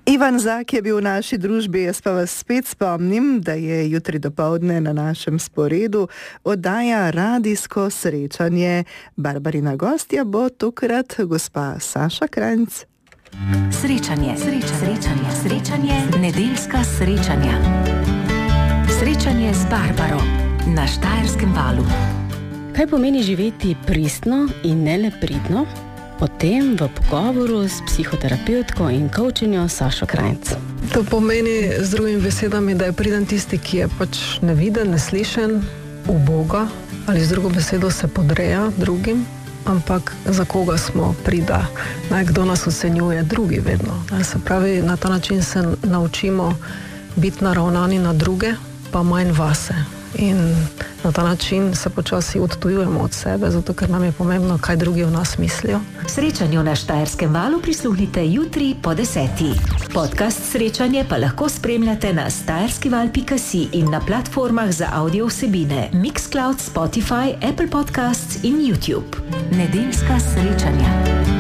Ivan Zak je bil v naši družbi, jaz pa vas spet spomnim, da je jutri dopoldne na našem sporedu oddaja Radijsko srečanje. Barbarina gostja bo tokrat gospa Saša Krajnc. Srečanje, nedeljska srečanja. Srečanje z Barbaro na Štajerskem valu. Kaj pomeni živeti pristno in ne le pridno? O tem v pogovoru s psihoterapevtko in coachinjo Sašo Krajnc. To pomeni z drugimi besedami, da je priden tisti, ki je pač neviden, neslišen, uboga, ali z drugo besedo se podreja drugim, ampak za koga smo prida, kdo nas ocenjuje, drugi vedno. Se pravi, na ta način se naučimo biti naravnani na druge, pa manj vase. In na ta način se počasi odtujujemo od sebe, zato ker nam je pomembno, kaj drugi o nas mislijo. Srečanju na Štajerskem valu prisluhnite jutri po 10. Podcast Srečanje pa lahko spremljate na stajerskival.si in na platformah za audio vsebine Mixcloud, Spotify, Apple Podcasts in YouTube. Nedeljska srečanja.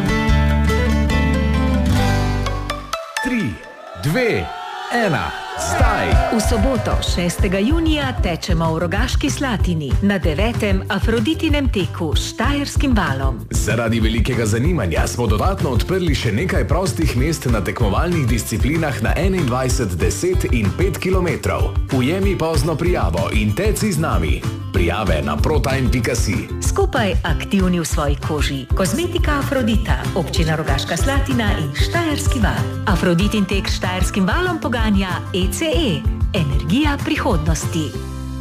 3, 2, 1, zdaj! V soboto, 6. junija, tečemo v Rogaški Slatini na 9. Afroditinem teku s Štajerskim valom. Zaradi velikega zanimanja smo dodatno odprli še nekaj prostih mest na tekmovalnih disciplinah na 21, 10 in 5 km. Ujemi pozno prijavo in teci z nami. Prijave na protime.si. Skupaj aktivni v svoji koži. Kozmetika Afrodita, občina Rogaška Slatina in Štajerski val. Afroditin tek s Štajerskim valom poganja ECE. Energija prihodnosti.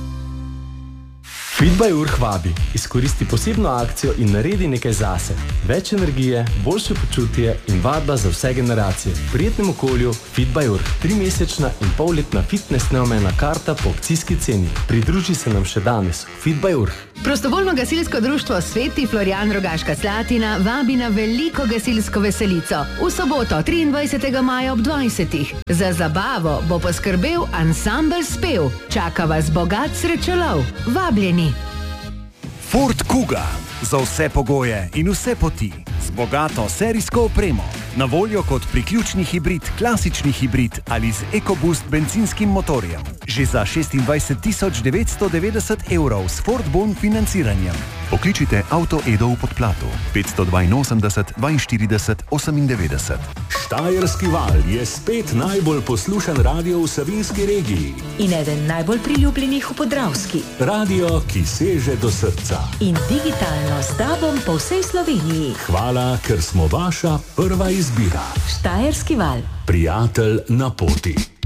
Fit by Urh vabi. Izkoristi posebno akcijo in naredi nekaj zase. Več energije, boljše počutje in vadba za vse generacije. V prijetnem okolju Fit by Urh. 3-mesečna in polletna fitness neomejna karta po akcijski ceni. Pridruži se nam še danes. Fit by Urh. Prostovoljno gasilsko društvo Sveti Florijan Rogaška Slatina vabi na veliko gasilsko veselico v soboto 23. maja ob 20. Za zabavo bo poskrbel ansambel Spev. Čaka vas bogat srečolov. Vabljeni. Ford Kuga. Za vse pogoje in vse poti. Z bogato serijsko opremo. Na voljo kot priključni hibrid, klasični hibrid ali z EcoBoost benzinskim motorjem. Že za 26.990 € s Ford Bon financiranjem. Pokličite Auto Edo v Podplatu 582 42 98. Štajerski val je spet najbolj poslušan radio v Savinjski regiji. In eden najbolj priljubljenih v Podravski. Radio, ki seže do srca. In digitalno s tabom po vsej Sloveniji. Hvala, ker smo vaša prva izbira. Štajerski val. Prijatelj na poti.